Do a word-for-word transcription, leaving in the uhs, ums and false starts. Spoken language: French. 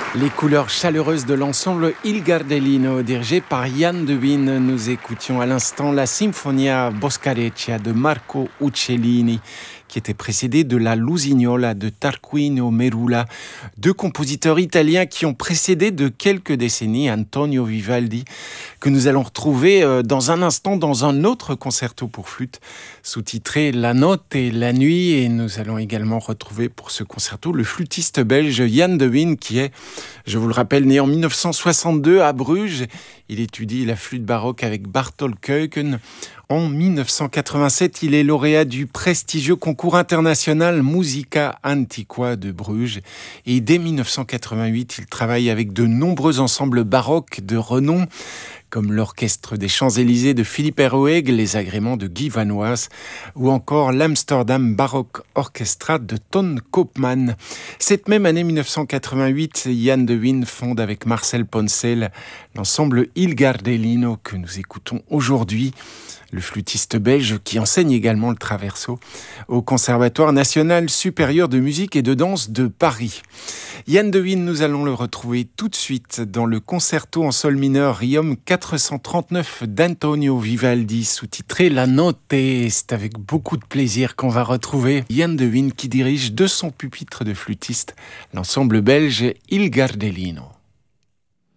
Les couleurs chaleureuses de l'ensemble Il Gardellino, dirigé par Yann Devine. Nous écoutions à l'instant la Sinfonia Boscareccia de Marco Uccellini, qui était précédée de la Lusignola de Tarquinio Merula, deux compositeurs italiens qui ont précédé de quelques décennies Antonio Vivaldi, que nous allons retrouver dans un instant dans un autre concerto pour flûte, sous-titré La Notte et la Nuit. Et nous allons également retrouver pour ce concerto le flûtiste belge Yann Devine, qui est, je vous le rappelle, né en mille neuf cent soixante-deux à Bruges. Il étudie la flûte baroque avec Barthold Keuken. En mille neuf cent quatre-vingt-sept, il est lauréat du prestigieux concours international Musica Antiqua de Bruges. Et dès mille neuf cent quatre-vingt-huit, il travaille avec de nombreux ensembles baroques de renom, comme l'Orchestre des Champs-Élysées de Philippe Herroeg, les agréments de Guy Van Was, ou encore l'Amsterdam Baroque Orchestra de Ton Koopman. Cette même année mille neuf cent quatre-vingt-huit, Yann Devine fonde avec Marcel Poncel l'ensemble Il Gardellino que nous écoutons aujourd'hui. Le flûtiste belge qui enseigne également le traverso au Conservatoire national supérieur de musique et de danse de Paris. Yann Devine, nous allons le retrouver tout de suite dans le concerto en sol mineur Riom quatre cent trente-neuf d'Antonio Vivaldi, sous-titré La Notte. C'est avec beaucoup de plaisir qu'on va retrouver Yann Devine qui dirige de son pupitre de flûtiste l'ensemble belge Il Gardellino.